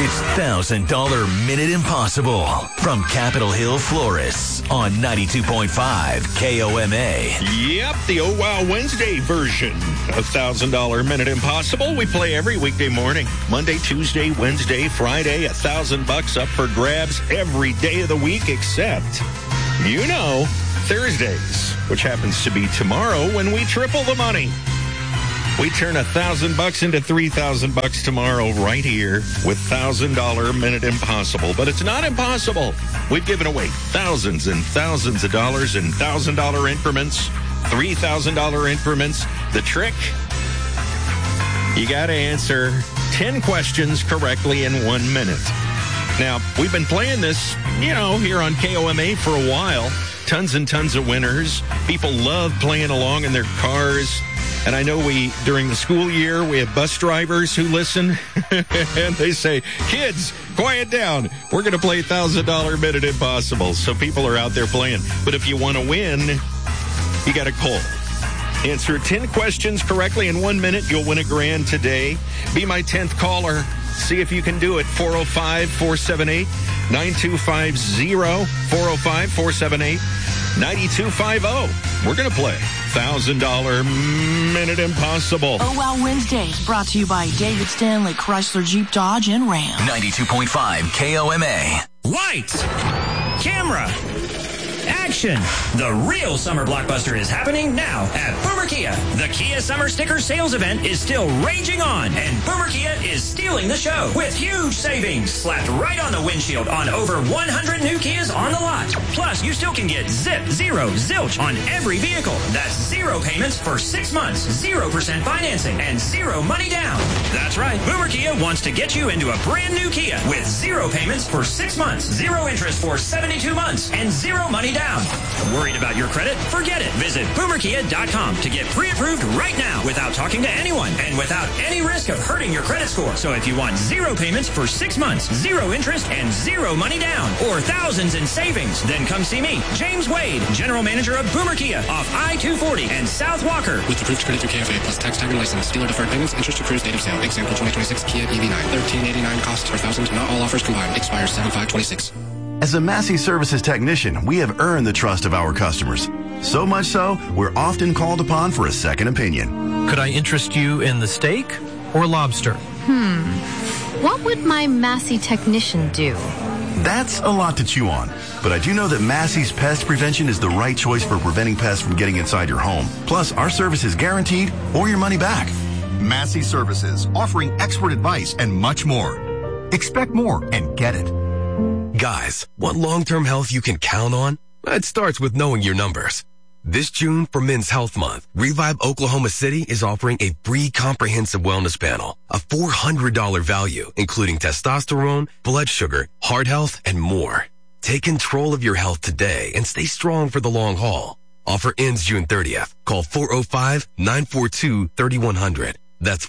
It's $1,000 Minute Impossible from Capitol Hill Florists on 92.5 KOMA. Yep, the Oh Wow Wednesday version of $1,000 Minute Impossible. We play every weekday morning, Monday, Tuesday, Wednesday, Friday. $1,000 up for grabs every day of the week except, Thursdays, which happens to be tomorrow when we triple the money. We turn $1,000 into $3,000 tomorrow right here with $1,000 Minute Impossible. But it's not impossible. We've given away thousands and thousands of dollars in $1,000 increments, $3,000 increments. The trick, you got to answer 10 questions correctly in 1 minute. Now, we've been playing this, here on KOMA for a while. Tons and tons of winners. People love playing along in their cars. And I know during the school year, we have bus drivers who listen, and they say, kids, quiet down. We're going to play $1,000 Minute Impossible. So people are out there playing. But if you want to win, you got to call. Answer 10 questions correctly in 1 minute. You'll win $1,000 today. Be my 10th caller. See if you can do it. 405-478-9250. 405-478-9250. We're going to play $1,000 Minute Impossible. Oh Wow Wednesdays, brought to you by David Stanley, Chrysler, Jeep, Dodge, and Ram. 92.5 KOMA. Lights, camera, action. The real summer blockbuster is happening now at Boomer Kia. The Kia Summer Sticker Sales Event is still raging on, and Boomer Kia is stealing the show with huge savings slapped right on the windshield on over 100 new Kias on the lot. Plus, you still can get zip, zero, zilch on every vehicle. That's zero payments for 6 months, 0% financing, and zero money down. That's right. Boomer Kia wants to get you into a brand new Kia with zero payments for 6 months, zero interest for 72 months, and zero money down. Worried about your credit? Forget it. Visit boomerkia.com to get pre-approved right now without talking to anyone and without any risk of hurting your credit score. So if you want zero payments for 6 months, zero interest, and zero money down, or thousands in savings, then come see me, James Wade, General Manager of Boomer Kia off I-240 and South Walker. With approved credit through KFA plus tax, tag, and license. Dealer deferred payments, interest accrues, date of sale. Example 2026 Kia EV9. $1,389 costs per thousand. Not all offers combined. Expires 7/5/26. As a Massey Services technician, we have earned the trust of our customers. So much so, we're often called upon for a second opinion. Could I interest you in the steak or lobster? What would my Massey technician do? That's a lot to chew on. But I do know that Massey's Pest Prevention is the right choice for preventing pests from getting inside your home. Plus, our service is guaranteed or your money back. Massey Services, offering expert advice and much more. Expect more and get it. Guys, want long-term health you can count on? It starts with knowing your numbers. This June, for Men's Health Month, Revive Oklahoma City is offering a free comprehensive wellness panel, a $400 value, including testosterone, blood sugar, heart health, and more. Take control of your health today and stay strong for the long haul. Offer ends June 30th. Call 405-942-3100. That's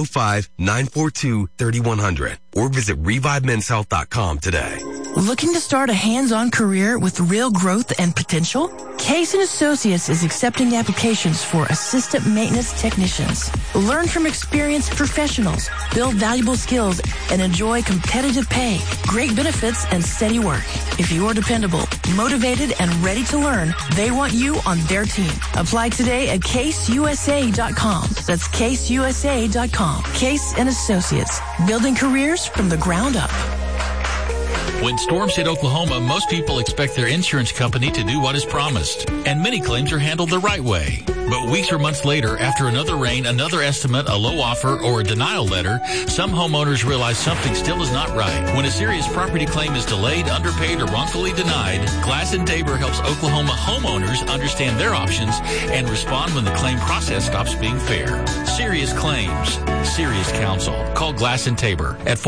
405-942-3100. Or visit ReviveMen'sHealth.com today. Looking to start a hands-on career with real growth and potential? Case & Associates is accepting applications for assistant maintenance technicians. Learn from experienced professionals, build valuable skills, and enjoy competitive pay, great benefits, and steady work. If you are dependable, motivated, and ready to learn, they want you on their team. Apply today at CaseUSA.com. That's CaseUSA.com. Case & Associates, building careers from the ground up. When storms hit Oklahoma, most people expect their insurance company to do what is promised, and many claims are handled the right way. But weeks or months later, after another rain, another estimate, a low offer, or a denial letter, some homeowners realize something still is not right. When a serious property claim is delayed, underpaid, or wrongfully denied, Glass & Tabor helps Oklahoma homeowners understand their options and respond when the claim process stops being fair. Serious claims, serious counsel. Call Glass & Tabor at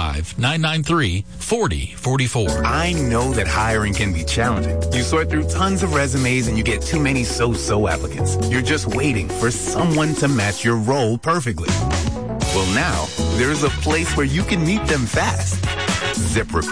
405-993-4044. I know that hiring can be challenging. You sort through tons of resumes and you get too many so-so applicants. You're just waiting for someone to match your role perfectly. Well, now, there's a place where you can meet them fast. ZipRecruiter.